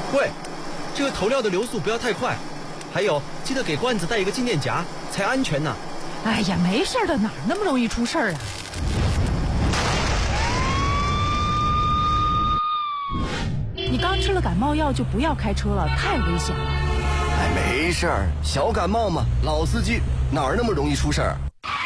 喂，这个头料的流速不要太快，还有记得给罐子带一个静电夹才安全呢。 哎呀，没事的，哪那么容易出事儿啊？你刚吃了感冒药就不要开车了，太危险了。 哎，没事儿，小感冒嘛，老司机哪儿那么容易出事儿？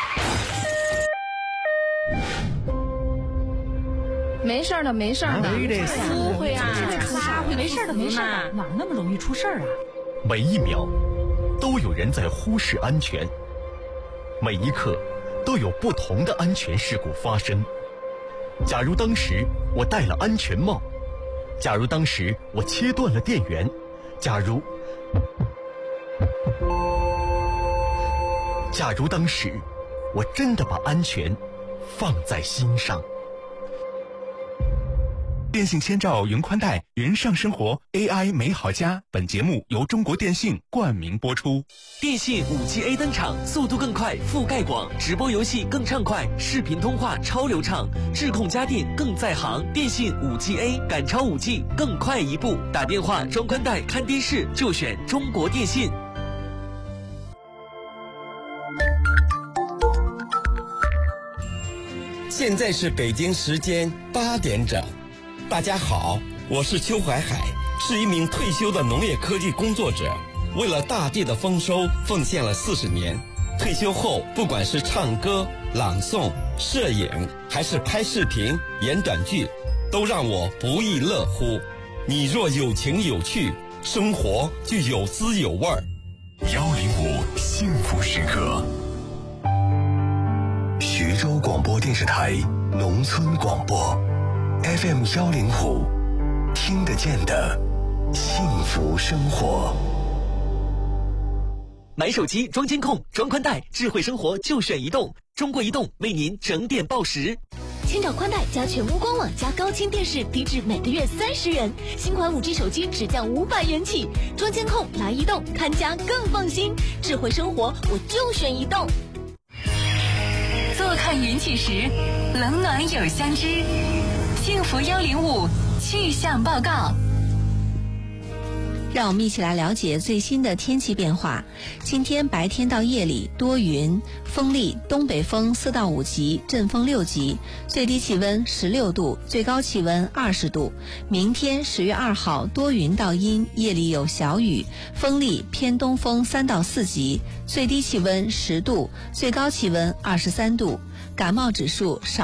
没事的，没事的，不会啊， 没事的，哪那么容易出事儿啊？ 每一秒都有人在忽视安全，每一刻都有不同的安全事故发生。假如当时我戴了安全帽，假如当时我切断了电源，假如当时我真的把安全放在心上。 电信千兆云宽带，云上生活 AI 美好家。本节目由中国电信冠名播出。 电信 5G A 登场，速度更快，覆盖广，直播游戏更畅快，视频通话超流畅，智控家电更在行。电信 5G A 赶超 5G， 更快一步。打电话装宽带看电视就选中国电信。 现在是北京时间8点整。大家好，我是邱怀海，是一名退休的农业科技工作者，为了大地的丰收奉献了40年。退休后，不管是唱歌、朗诵、摄影，还是拍视频、演短剧，都让我不亦乐乎。你若有情有趣，生活就有滋有味儿。 105幸福时刻，徐州广播电视台农村广播 FM 105，听得见的幸福生活。 买手机装监控装宽带，智慧生活就选移动。中国移动为您整点报时。 千兆宽带加全屋光网加高清电视，低至每个月30元。新款5G 手机只降500元起。装监控来移动，看家更放心。智慧生活我就选移动。 坐看云起时，冷暖有相知。幸福105气象报告。 让我们一起来了解最新的天气变化。今天白天到夜里多云，风力东北风4到5级，阵风6级，最低气温16度，最高气温20度。明天10月2号多云到阴，夜里有小雨，风力偏东风3到4级，最低气温10度，最高气温23度。感冒指数少